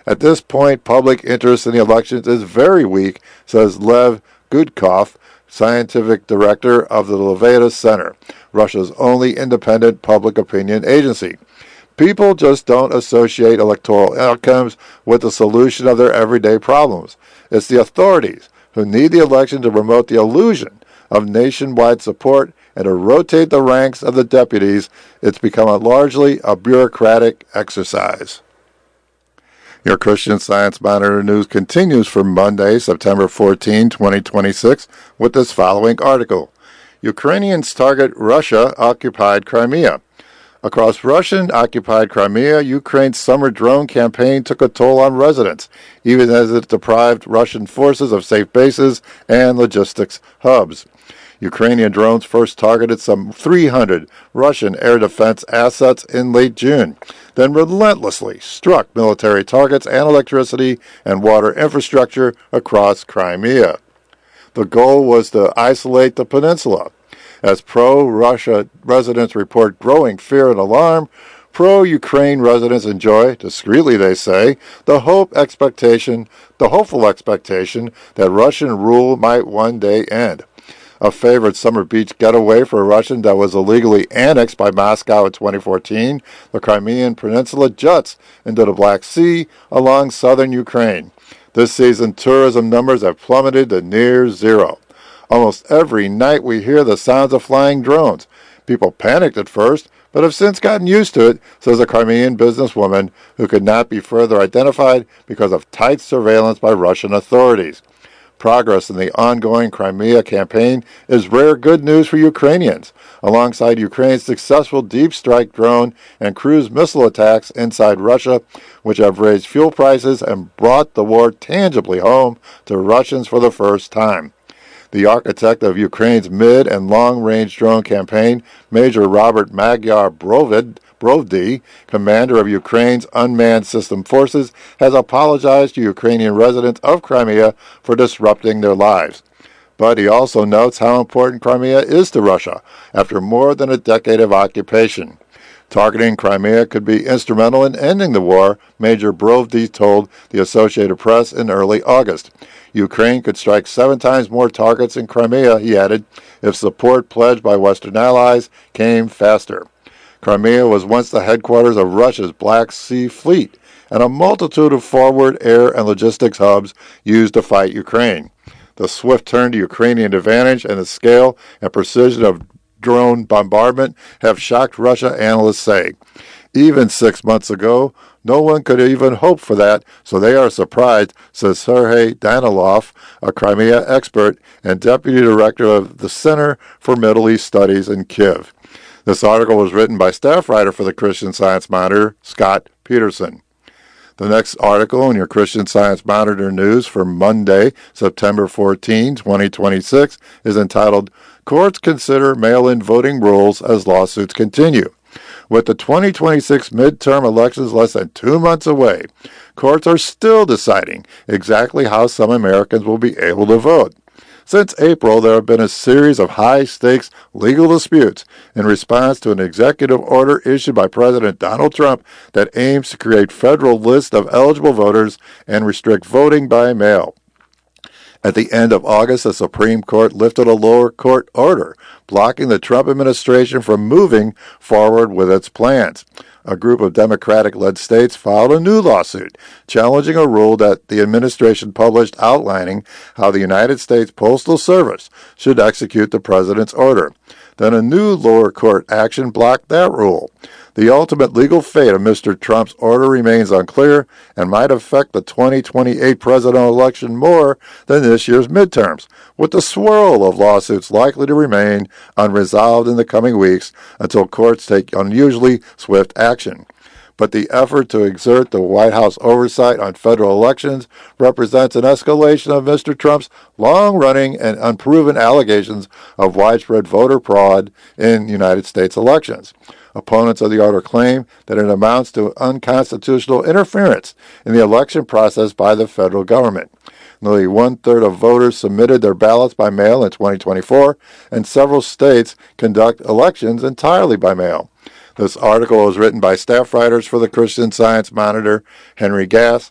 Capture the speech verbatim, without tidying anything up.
At this point, public interest in the elections is very weak, says Lev Gudkov, scientific director of the Levada Center, Russia's only independent public opinion agency. People just don't associate electoral outcomes with the solution of their everyday problems. It's the authorities who need the election to promote the illusion of nationwide support and to rotate the ranks of the deputies. It's become a largely a bureaucratic exercise. Your Christian Science Monitor news continues for Monday, September fourteenth, twenty twenty-six, with this following article. Ukrainians target Russia-occupied Crimea. Across Russian-occupied Crimea, Ukraine's summer drone campaign took a toll on residents, even as it deprived Russian forces of safe bases and logistics hubs. Ukrainian drones first targeted some three hundred Russian air defense assets in late June, then relentlessly struck military targets and electricity and water infrastructure across Crimea. The goal was to isolate the peninsula. As pro-Russia residents report growing fear and alarm, pro-Ukraine residents enjoy, discreetly they say, the hope expectation, the hopeful expectation that Russian rule might one day end. A favorite summer beach getaway for a Russian that was illegally annexed by Moscow in twenty fourteen, the Crimean Peninsula juts into the Black Sea along southern Ukraine. This season, tourism numbers have plummeted to near zero. Almost every night we hear the sounds of flying drones. People panicked at first, but have since gotten used to it, says a Crimean businesswoman who could not be further identified because of tight surveillance by Russian authorities. Progress in the ongoing Crimea campaign is rare good news for Ukrainians, alongside Ukraine's successful deep strike drone and cruise missile attacks inside Russia, which have raised fuel prices and brought the war tangibly home to Russians for the first time. The architect of Ukraine's mid- and long-range drone campaign, Major Robert Magyar Brovid, Brovdy, commander of Ukraine's unmanned system forces, has apologized to Ukrainian residents of Crimea for disrupting their lives. But he also notes how important Crimea is to Russia after more than a decade of occupation. Targeting Crimea could be instrumental in ending the war, Major Brovdy told the Associated Press in early August. Ukraine could strike seven times more targets in Crimea, he added, if support pledged by Western allies came faster. Crimea was once the headquarters of Russia's Black Sea Fleet and a multitude of forward air and logistics hubs used to fight Ukraine. The swift turn to Ukrainian advantage and the scale and precision of drone bombardment have shocked Russia, analysts say. Even six months ago, no one could even hope for that, so they are surprised, says Sergei Danilov, a Crimea expert and deputy director of the Center for Middle East Studies in Kyiv. This article was written by staff writer for the Christian Science Monitor, Scott Peterson. The next article in your Christian Science Monitor news for Monday, September fourteenth, twenty twenty-six, is entitled, Courts Consider Mail-in Voting Rules as Lawsuits Continue. With the twenty twenty-six midterm elections less than two months away, courts are still deciding exactly how some Americans will be able to vote. Since April, there have been a series of high-stakes legal disputes in response to an executive order issued by President Donald Trump that aims to create federal lists of eligible voters and restrict voting by mail. At the end of August, the Supreme Court lifted a lower court order, blocking the Trump administration from moving forward with its plans. A group of Democratic-led states filed a new lawsuit, challenging a rule that the administration published outlining how the United States Postal Service should execute the president's order. Then a new lower court action blocked that rule. The ultimate legal fate of Mister Trump's order remains unclear and might affect the twenty twenty-eight presidential election more than this year's midterms, with the swirl of lawsuits likely to remain unresolved in the coming weeks until courts take unusually swift action. But the effort to exert the White House oversight on federal elections represents an escalation of Mister Trump's long-running and unproven allegations of widespread voter fraud in United States elections. Opponents of the order claim that it amounts to unconstitutional interference in the election process by the federal government. Nearly one-third of voters submitted their ballots by mail in twenty twenty-four, and several states conduct elections entirely by mail. This article was written by staff writers for the Christian Science Monitor, Henry Gass,